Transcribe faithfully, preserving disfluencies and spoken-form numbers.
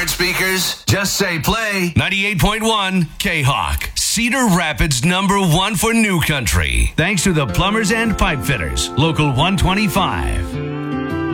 smart speakers? Just say play. ninety-eight point one K-Hawk. Cedar Rapids number one for new country. Thanks to the Plumbers and Pipe Fitters. Local one twenty-five.